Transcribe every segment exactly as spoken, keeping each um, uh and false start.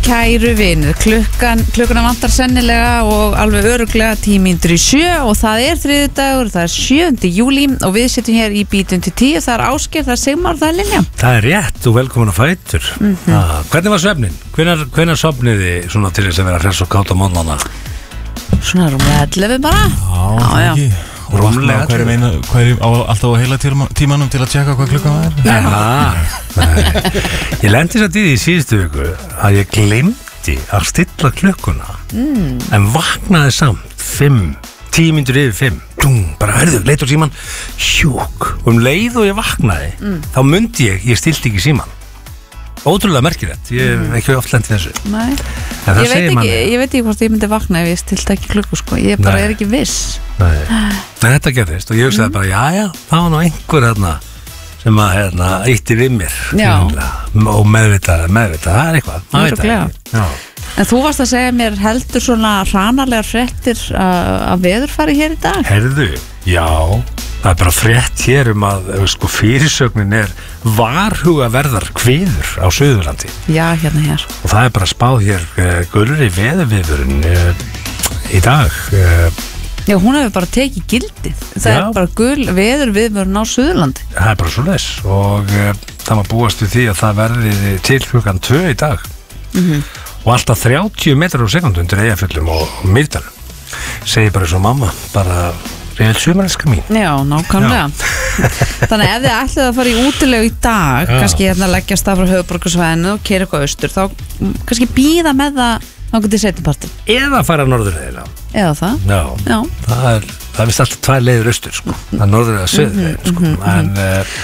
kæru vinir, klukkan klukkuna vantar sennilega og alveg öruglega tíu mínútur í sjö og það er þriðjudagur, það er sjöunda júlí og við sitjum hér í bítun til tíu, það er Ásgeir, það er Sigmar, það er Linja. Það er rétt og velkomin að fætur. Mm-hmm. ah, Hvernig var svefnin? Hvenær, hvenær sofniði svona til þess að vera hress og kátt á mótnana? Svona rúmlega ellefu bara. Já, já, já. Og rúmlega hverjum einu, hverjum á, alltaf á heila tímanum til að tjekka hvað klukkan var. Já, ég lendi satt í því í síðustu viku að ég glemdi að stilla klukkuna mm. en vaknaði samt fimm, tíu mínútur yfir fimm. Dum, bara hörðu, leit á síman, sjúk. Og um leið og ég vaknaði, mm. þá mundi ég, ég stilti ekki síman. Ótrúlega merkilegt, ég hef mm. ekki oft lent í þessu. Nei, ég veit, ekki, ég veit ekki hvort ég myndi vakna ef ég stilti ekki klukku, sko. Ég bara Nei. er ekki viss. Nei, en þetta gerðist og ég hugsaði mm. bara, já, já, það var nú einhver hérna sem að hérna ítti við mér. Já. Og meðvitað, meðvitað, það er eitthvað. Ótrúlega. En þú varst að segja mér heldur svona hranalega fréttir að veður fari hér í dag? Herðu, já. Það er bara frétt hér um að sko, fyrirsögnin er varhugaverðar kviður á Suðurlandi. Já, hérna hér. Og það er bara spáð hér uh, gulri veðurviðvörun uh, í dag. Uh, Já, hún hefur bara tekið gildið. Það já. er bara gul veðurviðvörun á Suðurlandi. Það er bara svo leys og uh, það má búast við því að það verði til klukkan tvö í dag. Mm-hmm. Og alltaf þrjátíu metrar á sekundu undir Eyjafjöllum og Mýrdalum. Segir bara svo mamma, bara... Reil sumarinska mín. Já, nákvæmlega. Þannig ef þið ætlið að fara í útilegu í dag, já. kannski hérna leggjast af frá höfuðborgarsvæðinu og keyra eitthvað austur, þá kannski bíða með það þangað til seinnipartinn. Eða fara norðurleiðina. Eða það. Já. Já. Það er, það er vist alltaf tvær leiðir austur, sko. Það er norður eða söður, sko. Mm-hmm, en uh,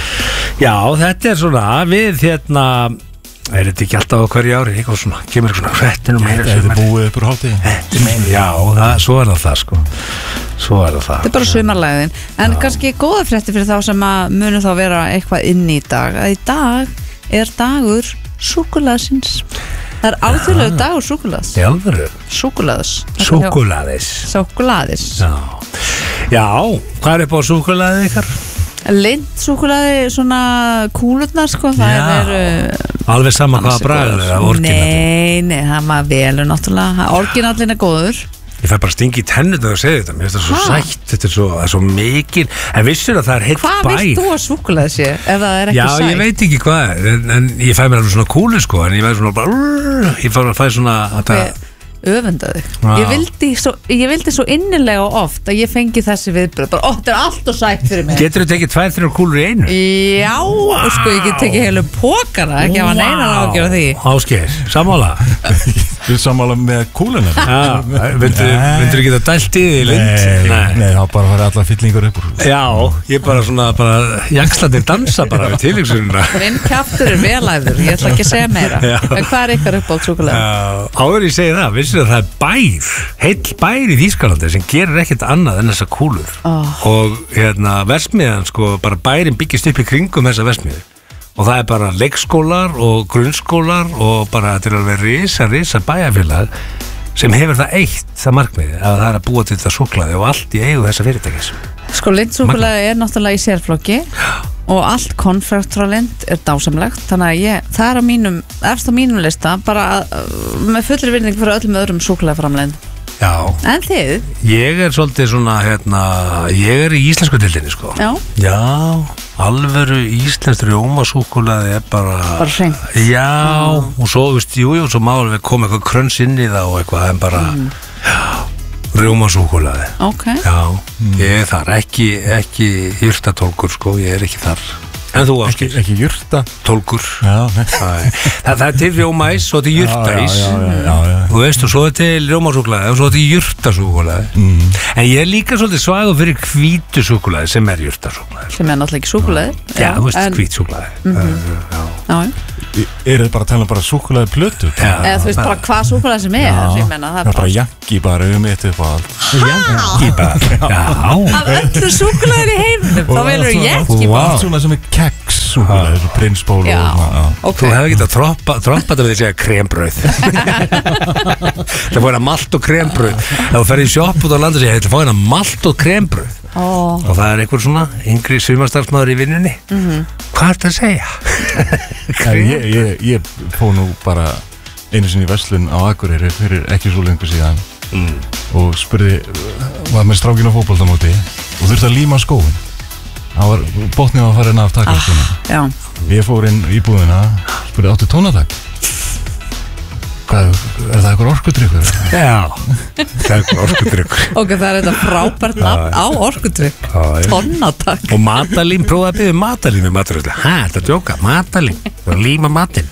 já, þetta er svona við hérna. Er þetta ekki alltaf á hverju ári, eitthvað svona, kemur eitthvað svona hrettin og meira sem er búið upp úr hálftíð. Já, það, svo er það það sko, svo er það það. Þetta er bara sumarlæðin, en já. kannski góða frétti fyrir þá sem að munu þá vera eitthvað inn í dag, að í dag er dagur súkkulaðsins. Það er alþjóðlegur ja. dagur súkkulaðs. Í alvöru? Súkkulaðs. Súkkulaðis. Súkkulaðis. Já, já, hvað er upp á súkkulaðið ykkar? Lindsúkkulaði, svona kúlurnar sko, það er uh, alveg sama hvaða bragð er það orginallin? Nei, nei, það maður velur náttúrulega, orginallin er góður. Ég fæ bara stingi í tennurnar að segja þetta, mér finnst það svo ha? sætt, þetta er svo, er svo mikil, en vissur að það er heitt bær. Hvað vilt þú að súkkulaði sé, ef það er ekki Já, sætt? Já, ég veit ekki hvað er, en, en ég fæ mér alveg svona kúlu sko, en ég fæ svona bara, ég fæ, fæ svona okay. þetta öfundaði. Ég vildi, svo, ég vildi svo innilega oft að ég fengi þessi viðbröð, bara, ó, þetta er allt og sætt fyrir mig. Getur þú tekið tvær, þrjár kúlur í einu? Já, wow. og sko ég get tekið heilu pókana, ekki að hafa neina ágjör á því. Ásgeir, sammála? Þú er sammála með kúluna? Já, vindur ekki það dælt í því, Lind? Nei, nei, þá bara fara allar fyllingur upp úr. Já, ég bara svona, bara, jakslandir dansa bara við tilvíksununa. Minn kjaftur er velæður, ég ætla ekki að segja meira. En hvað er ykkar uppáhalds súkkulaði? Áður ég segi það, vissir að það er bær, heill bær í Þýskalandi sem gerir ekkert annað en þessa kúlur oh. og hérna versmiðan sko, bara bærin byggist upp í kringum þessa versmiðu og það er bara leikskólar og grunnskólar og bara þetta er alveg risa, risa bæjarfélag sem hefur það eitt, það markmiði að það er að búa til þetta súkkulaði og allt í eigu þessa fyrirtækis. Sko Lindsúkkulaði er náttúrulega í sérflokki og allt konfekt frá Lind er dásamlegt, þannig að ég, það er á mínum efst á mínum lista, bara með fullri virðing fyrir öllum öðrum súkkulaðiframleiðendum. Já. En þið? Ég er svolítið svona, hérna, ég er í íslensku deildinni, sko. Já. Já, alvöru íslenskt rjómasúkkulaði er bara... Bara hreint. Já, mm. og svo, þú veist, jú, jú, svo má alveg koma eitthvað kröns inn í það og eitthvað, en bara, mm. já, rjómasúkkulaði. Ok. Já, mm. ég er þar, ekki, ekki jurtatólkur, sko, ég er ekki þar. En þú Ásgeir? Ekki, ekki jurta tólkur. Já, það, það er til rjómæs og til jurtæs. Já, já, já, já, já. Þú veist, og svo er til rjómasúkkulaði og svo er til jurtasúkkulaði. Mm. En ég er líka svolítið svagur fyrir hvítusúkkulaði sem er jurtasúkkulaði. Sem er náttúrulega ekki súkkulaði. Já, þú veist, en... hvítsúkkulaði. Mm-hmm. Já. Já. Er þetta bara að tala bara súkkulaði plötu? Eða þú veist bara hvað súkkulaði sem er. Já, ég menna, það er bara jakki bara um eitt upp á allt. Jakki bara? Já. Af öllu súkkulaðir í heiminum, þá velur þú jakki bara. Allt svona sem er keks súkkulaði, þessu prinsból og okay. Þú hefði getað troppa þetta við því að segja krembrauð. Það fór hérna malt og krembrauð. Ef þú ferði í sjopp út á landa og segja, það fór hérna malt og krembrauð. Oh. Og það er einhver svona yngri sumarstarfsmaður í vinnunni. Mm-hmm. Hvað er þetta að segja? ég, ég, ég fóð nú bara einu sinni í verslun á Akureyri fyrir ekki svo lengur síðan mm. og spurði, var með strákin á fótboltamóti og þurfti að líma skóin. Það var, botnið var farin af takkastuna. Ah, ég fór inn í búðina, spurði, áttu tónatak? Hvað, er það eitthvað orkudrykkur? Já, það er eitthvað orkudrykkur. Ok, það er þetta frábært nafn á orkudrykk. Tónatak. Og matalín, prófaði að byggja matalín með maturöldu. Hæ, þetta er djóka, matalín. Það er líma matinn.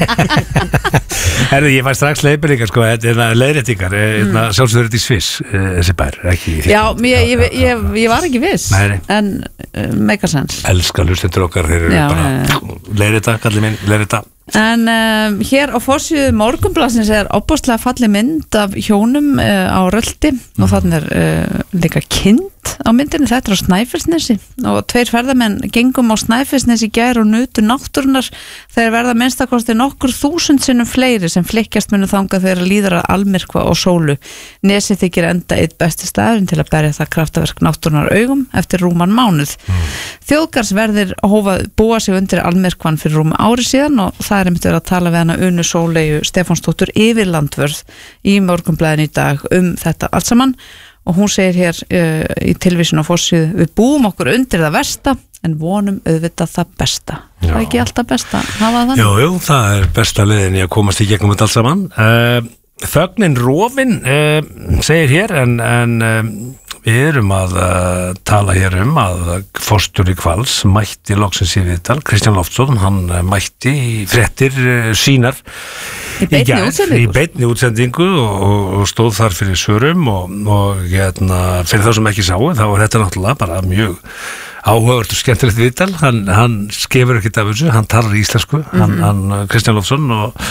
Herðu, ég fæ strax leiðbyrningar, sko, leiðréttingar, mm. sjálfsögur þetta í Sviss, þessi bær, ekki í því. Já, ég, ég, ég, ég var ekki viss, Nei. en uh, make a sense. Elskar hlustendur okkar, þeir eru bara leiðrétta, kallið minn, leiðrétta. En um, hér á forsíðu Morgunblaðsins er óbúslega falleg mynd af hjónum uh, á Rölti mm. og þannig er uh, líka kind á myndinni, þetta er á Snæfellsnesi og tveir ferðamenn gengum á Snæfellsnesi í gær og nutu náttúrunar þegar verða minnstakosti nokkur þúsund sinnum fleiri sem flikkjast munu þangað þegar líður að almyrkva og sólu. Nesið þykir enda eitt besti staðurinn til að berja það kraftaverk náttúrunar augum eftir rúman mánuð. Mm. Þjóðgarðsverðir hófa búa sig undir almyrkvan fyrir rúma ári síðan og það er einmitt verið að tala við hana Unu Sóleyju Stefánsdóttur yfirlandvörð í Morgunblaðinu í dag um þetta allt saman og hún segir hér uh, í tilvísun á forsíðu, við búum okkur undir það versta en vonum auðvitað það besta. Já. Það er ekki alltaf besta, hafa það? Jú, jú, það er besta leiðin í að komast í gegnum þetta allt saman. Uh, þögnin rofin uh, segir hér en, en uh, við erum að uh, tala hér um að forstjóri Hvals mætti loksins í viðtal, Kristján Loftsson, hann uh, mætti í fréttir uh, sínar í beinni útsendingu, í beinni útsendingu og, og stóð þar fyrir svörum og, og hérna, fyrir þá sem ekki sáu, þá er þetta náttúrulega bara mjög áhugavert og skemmtilegt viðtal, hann, hann skefur ekkert af þessu, hann talar íslensku, mm-hmm. hann, hann Kristján Loftsson og,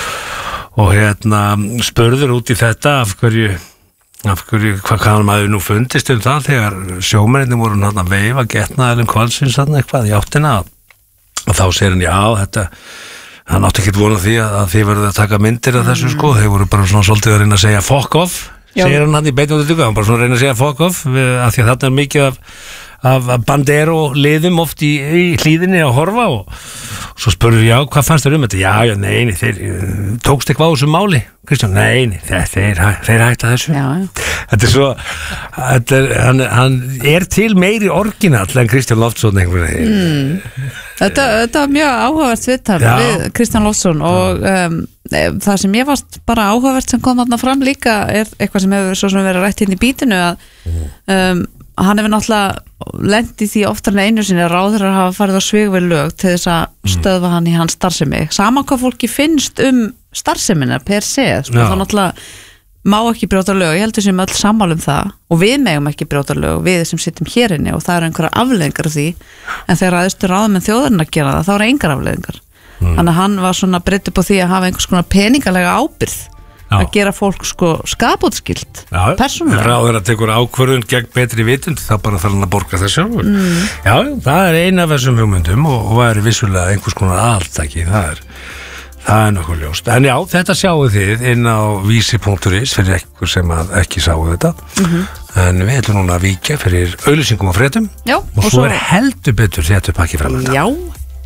og hérna spurður út í þetta af hverju af hverju, hvað hann maður nú fundist um það þegar sjómennirnir voru hann að veifa getnaðalum Hvalsins hann eitthvað í áttina og þá segir hann já, þetta hann átti ekkert vonað því að, að þið verður að taka myndir af þessu sko, þeir voru bara svona svolítið að reyna að segja fuck off, já. Segir hann hann í beinni út í duga, hann bara svona að reyna að segja fuck off við, að því að þetta er mikið af, af bandero liðum oft í, í hlíðinni að horfa og svo spurður já, hvað fannst þér um þetta? Já, já, neini, þeir tókst eitthvað á þessu máli Kristján, neini, þeir, þeir, þeir hætta þessu já, já. Þetta er svo þetta er, hann, hann er til meiri orginal en Kristján Loftsson einhverja mm. Þetta, þetta var mjög áhugavert viðtal við Kristján Loftsson og um, það sem ég varst bara áhugavert sem kom þarna fram líka er eitthvað sem hefur svo sem verið rætt inn í bítinu að um, hann hefur náttúrulega lent í því oftar en einu sinni að ráðherrar hafa farið á svig við lög til þess að stöðva hann í hans starfsemi sama hvað fólki finnst um starfsemina per se, sko, þá náttúrulega má ekki brjóta lög, ég heldur sem öll sammála um það og við megum ekki brjóta lög við sem sittum hér inni og það eru einhverja afleiðingar af því, en þegar aðeins ráðamenn þjóðarinnar að gera það, þá eru engar afleiðingar mm. þannig að hann var svona breytt upp á því að hafa einhvers konar peningalega ábyrgð Já. Að gera fólk sko skapótskilt persónulega. Ráður að tekur ákvörðun gegn betri vitund, það bara þarf hann að borga það sjálfur. Mm. Já, það er eina af þessum hugmyndum og, og það er vissulega einhvers konar aðaltæki, það er það er nokkuð ljóst. En já, þetta sjáu þið inn á vísi punktur is fyrir ekkur sem ekki sáu þetta. Mm-hmm. En við ætlum núna að víkja fyrir auglýsingum og fréttum já, og, og svo, svo er heldur betur þetta pakki fram þetta. Já.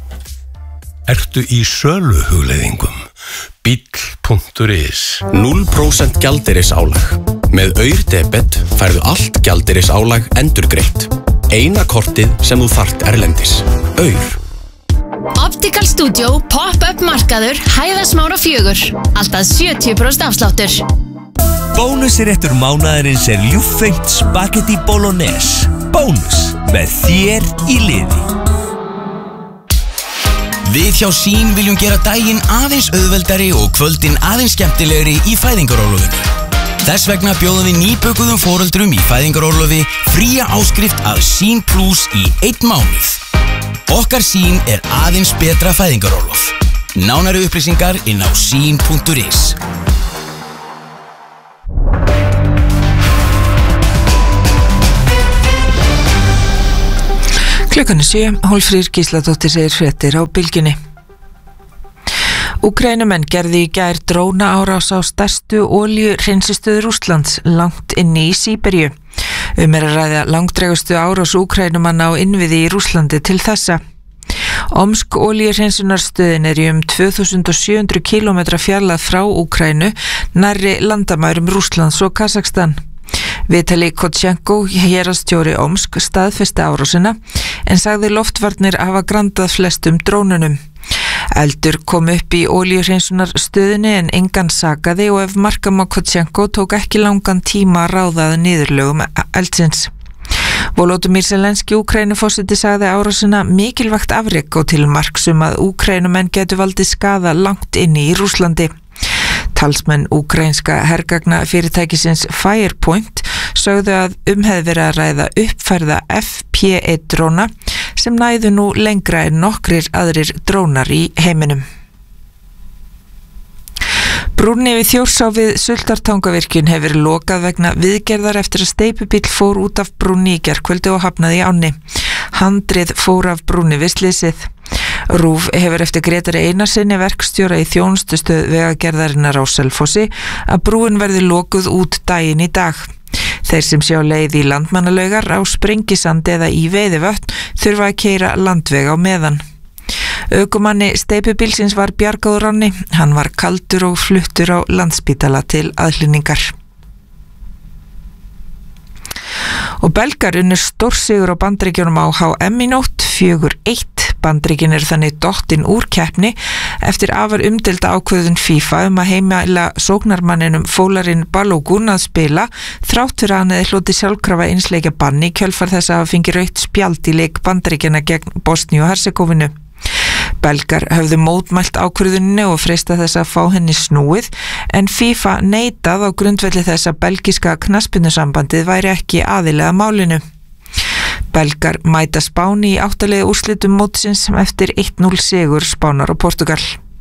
Ertu í sölu hugleiðingum? Bíll punktur is núll prósent gjaldeyrisálag. Með Aur-debet færðu allt gjaldeyrisálag endurgreitt. Eina kortið sem þú þarft erlendis. Aur. Optical Studio Pop-up markaður Hæðasmára fjögur. Alltaf sjötíu prósent afsláttur. Bónusréttur mánaðarins er ljúffengt spagetti bolognese. Bónus með þér í liði. Við hjá Sín viljum gera daginn aðeins auðveldari og kvöldin aðeins skemmtilegri í fæðingarorlofinu. Þess vegna bjóðum við nýbökuðum foreldrum í fæðingarorlofi fría áskrift af Sín Plus í einn mánuð. Okkar Sín er aðeins betra fæðingarorlof. Nánari upplýsingar inn á sín punktur is. Klukkan er sjö, Hólfríður Gísladóttir segir fréttir á Bylgjunni. Úkraínumenn gerði í gær dróna árás á stærstu olíuhreinsistöð Rússlands langt inni í Síberíu. Um er að ræða langdregustu árás Úkraínumanna á innviði í Rússlandi til þessa. Omsk olíuhreinsunarstöðin er í um tvö þúsund sjö hundruð kílómetra fjarlægð frá Úkraínu, nærri landamærum Rússlands og Kazakstan. Vitali Kotchenko, héraðsstjóri Omsk, staðfesti árásina en sagði loftvarnir hafa grandað flestum drónunum. Eldur kom upp í olíuhreinsunarstöðinni en engan sakaði og ef marka má Kotchenko tók ekki langan tíma að ráða að niðurlögum eldsins. Volodymyr Zelenski, Úkraínuforseti, sagði árásina mikilvægt afrek og til marks um að Úkraínumenn getu valdið skaða langt inni í Rússlandi. Talsmenn úkraínska hergagna fyrirtækisins Firepoint sögðu að um hefði verið að ræða uppfærða F P einn dróna sem næðu nú lengra en nokkrir aðrir drónar í heiminum. Brúnni við Þjórsá við Sultartangavirkjun hefur lokað vegna viðgerðar eftir að steypubíll fór út af brúnni í gærkvöldi og hafnaði í ánni. Handrið fór af brúnni við slysið. RÚV hefur eftir Grétari Einarsinni, verkstjóra í þjónustustöð vegagerðarinnar á Selfossi, að brúin verði lokuð út daginn í dag. Þeir sem sjá leið í Landmannalaugar, á Sprengisandi eða í Veiðivötn þurfa að keyra landveg á meðan. Ökumanni steypubílsins var bjargað úr ánni, hann var kaldur og fluttur á Landspítala til aðhlynningar. Og Belgar unnur stórsigur á Bandaríkjunum á H M í nótt, fjögur eitt. Bandaríkin eru þannig dottin úr keppni eftir afar umdelda ákvörðun FIFA um að heimila sóknarmanninum Fólarinn Balogun að spila þrátt fyrir að hann hefði hlotið sjálfkrafa einsleikja banni í kjölfar þess að hafa fengið rautt spjald í leik Bandaríkjanna gegn Bosníu og Herzegovinu. Belgar höfðu mótmælt ákvörðunni og freista þess að fá henni snúið en FIFA neitað á grundvelli þess að belgiska knattspyrnusambandið væri ekki aðilega málinu. Belgar mæta Spáni í áttalega úrslitum mótsins eftir eitt núll sigur Spánar og Portugal.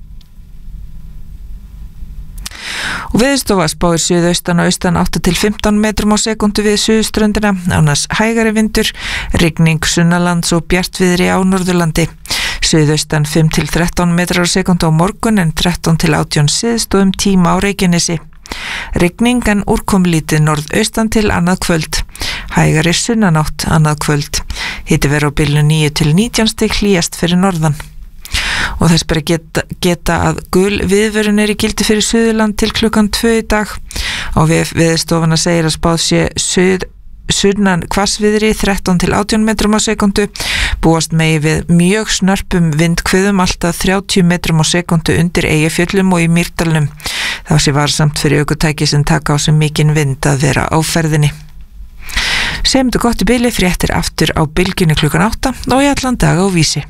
Og Veðurstofa spáir suðaustan og austan átta til fimmtán metrum á sekundu við suðurströndina, annars hægari vindur, rigning sunnanlands og bjartviðri á Norðurlandi. Suðaustan fimm til þrettán metrar á sekundu á morgun en þrettán til átján syðst og um tíma á Reykjanesi. Rigning en úrkomlítið norðaustan til annað kvöld. Hægari sunnanátt annað kvöld. Hiti verður á bilinu níu til nítján stig, hlýjast fyrir norðan. Og þess bara geta, geta að gul viðvörun er í gildi fyrir Suðurland til klukkan tvö í dag. Á Veðurstofana segir að spáð sé suð, sunnan hvassviðri þrettán til átján metrum á sekundu. Búast megi við mjög snörpum vindhviðum alltaf þrjátíu metrum á sekundu undir Eyjafjöllum og í Mýrdalnum. Það sé varsamt fyrir ökutæki sem taka á sig mikinn vind að vera á ferðinni. Segjum þetta gott í bili, fréttir aftur á bylgjunni klukkan átta og í allan dag á Vísi.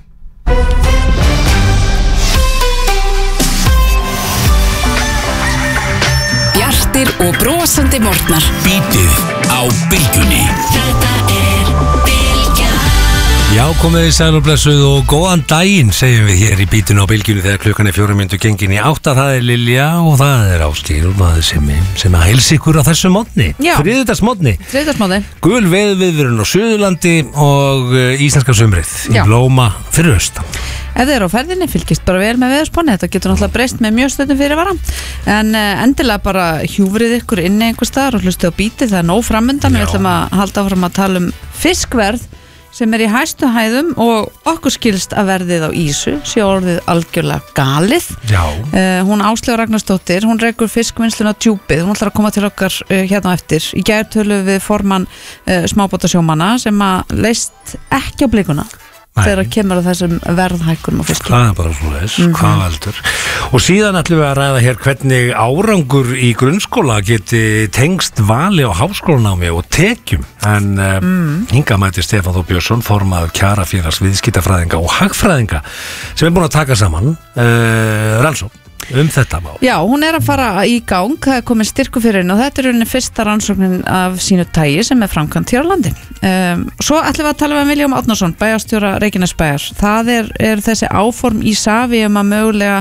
Bjartir og brosandi morgnar. Bítið á bylgjunni. Þetta er Bylgjan. Já, komið í sæl og blessuð og góðan daginn segjum við hér í bítinu á bylgjunni þegar klukkan er fjórum mínútur gengin í átta. Það er Lilja og það er Ásgeir og maður sem, sem að heilsa ykkur á þessu mótni. Já. Þriðjudagsmótni. Þriðjudagsmótni. Gul veðurviðvörun á Suðurlandi og uh, íslenska sumrið í Já. blóma fyrir austan. Ef þið eru á ferðinni, fylgist bara vel með veðurspánni. Þetta getur náttúrulega breyst með mjög stöðum fyrir vara. En uh, endilega bara hjúfrið ykkur inni einhver staðar og hlustu á bítið. Það er nóg framundan. Við ætlum að halda áfram að tala um fiskverð sem er í hæstu hæðum og okkur skilst að verðið á ísu sé orðið algjörlega galið. Já. Uh, hún Áslaug Ragnarsdóttir, hún rekur fiskvinnsluna Djúpið, hún ætlar að koma til okkar uh, hérna á eftir. Í gær töluðum við formann uh, smábátasjómanna sem að leist ekki á blikuna. Nei. Þegar kemur að þessum verðhækkunum á fiski. Það er bara svona þess, mm-hmm. hvað veldur. Og síðan ætlum við að ræða hér hvernig árangur í grunnskóla geti tengst vali á háskólanámi og tekjum. En mm. um, hingað mæti Stefán Þór Björnsson, formaður kjarafélags viðskiptafræðinga og hagfræðinga sem er búin að taka saman uh, rannsókn um þetta mál. Já, hún er að fara í gang, það er komin styrku fyrir henni og þetta er henni fyrsta rannsóknin af sínu tagi sem er framkvæmt hér á landi. Um, svo ætlum við að tala um Viljám Árnason, bæjarstjóra Reykjanesbæjar. Það er, er þessi áform í Savi um að mögulega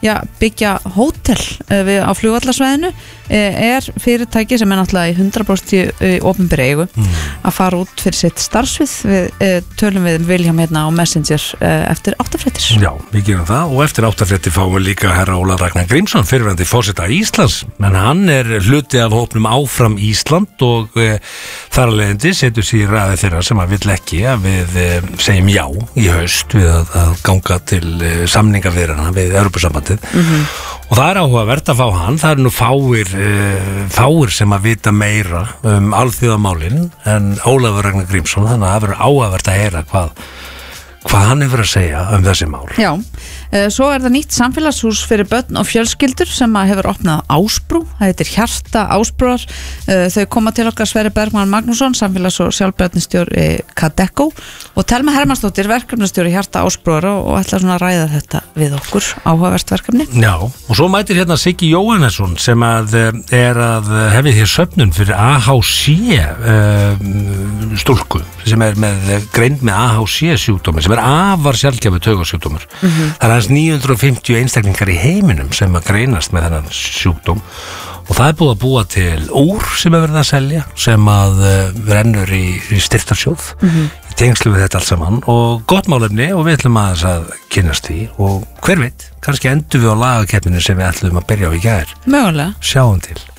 já, byggja hótel uh, við, á flugvallarsvæðinu uh, er fyrirtæki sem er náttúrulega í hundrað prósent í opinberri eigu mm. að fara út fyrir sitt starfsvið við uh, tölum við Vilhjálm hérna á Messenger uh, eftir áttafréttir. Já, við gerum það og eftir áttafréttir fáum við líka herra Óla Ragnar Grímsson, fyrirverandi forseta Íslands, menn hann er hluti af hópnum Áfram Ísland og uh, þar að leiðandi setur sér í raði þeirra sem að vill ekki að við uh, segjum já í haust við að, að ganga til uh, samningaviðrana við Evrópusambandið mm-hmm. og það er áhugavert að fá hann, það er nú fáir uh, fáir sem að vita meira um alþjóðamálin en Ólafur Ragnar Grímsson, þannig að það verður áhugavert að heyra hvað hvað hann hefur að segja um þessi mál. Já, svo er það nýtt samfélagshús fyrir börn og fjölskyldur sem að hefur opnað Ásbrú, það heitir Hjarta Ásbrúar, þau koma til okkar Sverrir Bergmann Magnússon, samfélags- og sjálfbærnistjóri Kadeco og Telma Hermannsdóttir, verkefnastjóri Hjarta Ásbrúar og ætla svona að ræða þetta við okkur, áhugavert verkefni. Já, og svo mætir hérna Siggi Jóhannesson sem að er að hefði hér söfnun fyrir A H C uh, stúlku sem er með greind með A H C sjúkdómi sem er afar sjaldgæfu taugasjúkdómur. Mm-hmm. Það er aðeins níu hundruð og fimmtíu einstaklingar í heiminum sem að greinast með þennan sjúkdóm og það er búið að búa til úr sem er verið að selja sem að uh, rennur í, í styrtarsjóð mm-hmm. í tengslu við þetta allt saman og gott málefni og við ætlum aðeins að kynnast því og hver veit, kannski endur við á lagakeppninu sem við ætlum að byrja á í gær. Mögulega. Sjáum til.